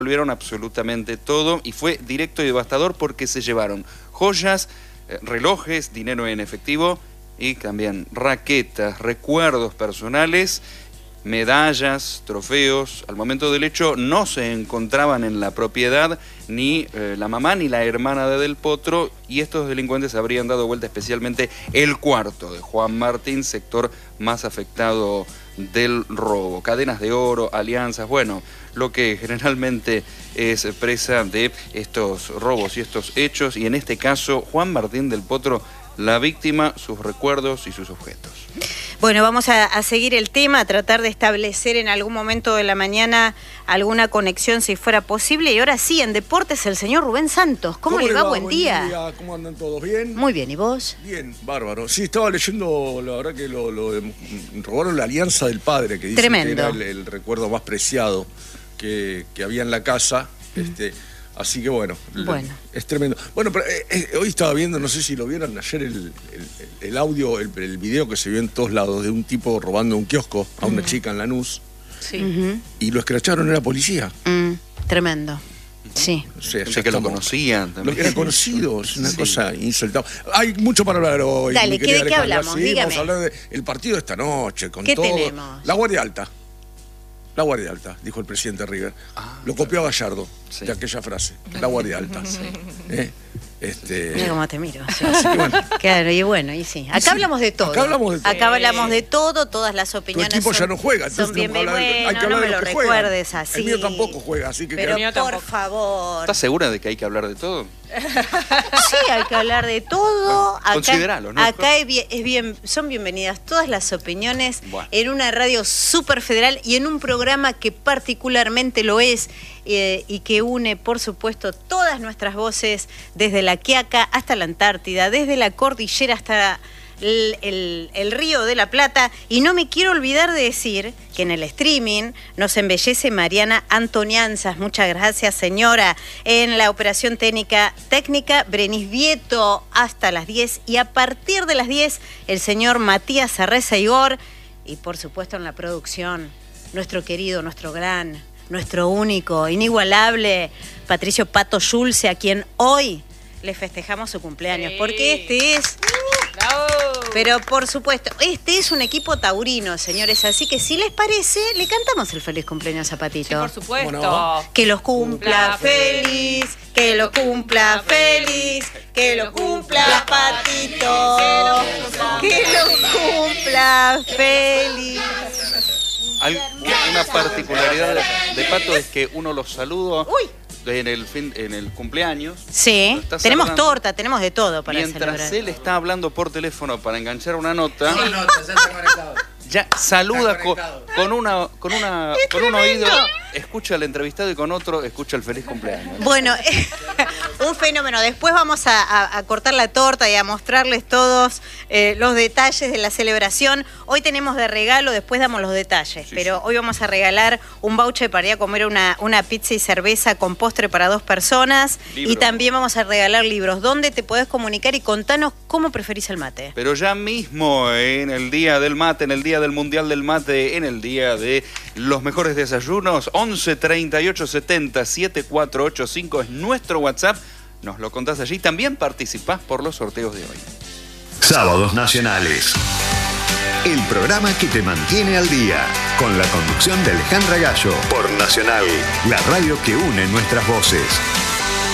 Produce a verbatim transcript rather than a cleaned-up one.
Volvieron absolutamente todo y fue directo y devastador porque se llevaron joyas, eh, relojes, dinero en efectivo y también raquetas, recuerdos personales, medallas, trofeos. Al momento del hecho no se encontraban en la propiedad ni eh, la mamá ni la hermana de Del Potro, y estos delincuentes habrían dado vuelta especialmente el cuarto de Juan Martín, sector más afectado del robo. Cadenas de oro, alianzas, bueno, lo que generalmente es presa de estos robos y estos hechos, y en este caso Juan Martín Del Potro, la víctima, sus recuerdos y sus objetos. Bueno, vamos a, a seguir el tema, a tratar de establecer en algún momento de la mañana alguna conexión si fuera posible. Y ahora sí, en deportes, el señor Rubén Santos. ¿Cómo, ¿Cómo le va? va? Buen, Buen día. día. ¿Cómo andan todos? ¿Bien? Muy bien, ¿y vos? Bien, bárbaro. Sí, estaba leyendo, la verdad que lo, lo de, robaron la alianza del padre, que dice que era el, el recuerdo más preciado que, que había en la casa. Mm. Este, así que bueno, bueno, es tremendo. Bueno, pero eh, eh, hoy estaba viendo, no sé si lo vieron ayer, el, el, el audio, el, el video que se vio en todos lados de un tipo robando un kiosco a una mm. chica en Lanús. Sí. Uh-huh. Y lo escracharon en la policía. Mm, tremendo. Sí. O sea, ya que lo conocían también. Lo que era conocido, es una sí. cosa insultable. Hay mucho para hablar hoy. Dale, ¿qué, ¿de qué hablamos? Sí, dígame. Vamos a hablar del partido de esta noche, con ¿Qué todo. tenemos? La Guardia Alta. La Guardia Alta, dijo el presidente River. Ah, lo copió a Gallardo, sí. de aquella frase. La Guardia Alta. Sí. ¿Eh? Este... Mira cómo te miro. Sí. Así que bueno. Claro, y bueno, y sí. Acá sí, hablamos de todo. Acá hablamos de todo. Acá hablamos de todo, todas las opiniones. Tu equipo son, ya no juega, entonces son bien, no, bueno, hay que hablar no de me los lo que recuerdes juegan. así. El mío tampoco juega, así que... Pero que... por favor. ¿Estás segura de que hay que hablar de todo? Sí, hay que hablar de todo. Bueno, consideralo, ¿no? Acá es bien, es bien, son bienvenidas todas las opiniones, bueno, en una radio súper federal y en un programa que particularmente lo es eh, y que une, por supuesto, todas nuestras voces, desde la Quiaca hasta la Antártida, desde la cordillera hasta El, el, el Río de la Plata. Y no me quiero olvidar de decir que en el streaming nos embellece Mariana Antonianzas. Muchas gracias, señora. En la operación técnica, técnica Brenis Vieto hasta las diez. Y a partir de las diez, el señor Matías Arreza Igor. Y por supuesto en la producción, nuestro querido, nuestro gran, nuestro único, inigualable Patricio Pato Schulze, a quien hoy le festejamos su cumpleaños. Sí. Porque este es... ¡Bravo! Pero por supuesto, este es un equipo taurino, señores, así que si les parece, le cantamos el feliz cumpleaños a Patito. Sí, por supuesto. No. Que los cumpla feliz, que lo cumpla feliz, que lo cumpla Patito, que lo cumpla feliz. Una particularidad de Pato es que uno los saluda Uy. en el fin, en el cumpleaños. Sí, tenemos saludando. torta, tenemos de todo para Mientras celebrar. él está hablando por teléfono para enganchar una nota, sí. nota ya está conectado. Ya saluda con, con una con una es con un oído, escucha al entrevistado y con otro escucha el feliz cumpleaños. Bueno, un fenómeno. Después vamos a, a, a cortar la torta y a mostrarles todos eh, los detalles de la celebración. Hoy tenemos de regalo, después damos los detalles, sí, pero sí. Hoy vamos a regalar un voucher para ir a comer una, una pizza y cerveza con postre para dos personas. Libro. Y también vamos a regalar libros. ¿Dónde te podés comunicar? Y contanos cómo preferís el mate. Pero ya mismo, en el día del mate, en el día del Mundial del Mate, en el día de los mejores desayunos, once treinta y ocho setenta setenta y cuatro ochenta y cinco es nuestro WhatsApp. Nos lo contás allí. También participás por los sorteos de hoy. Sábados Nacionales. El programa que te mantiene al día. Con la conducción de Alejandra Gallo. Por Nacional, la radio que une nuestras voces.